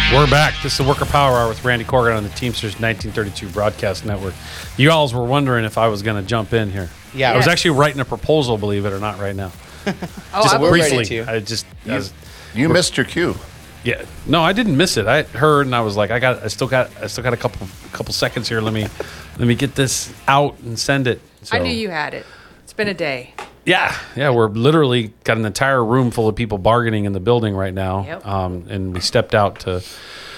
We're back. This is the Worker Power Hour with Randy Corgan on the Teamsters 1932 Broadcast Network. You all were wondering if I was going to jump in here. Yeah. I was actually writing a proposal, believe it or not, right now. we're Briefly. ready to. You missed your cue. Yeah. No, I didn't miss it. I heard and I was like, I still got a couple seconds here. Let me get this out and send it. So, I knew you had it. It's been a day. Yeah. We're literally got an entire room full of people bargaining in the building right now. Yep. And we stepped out to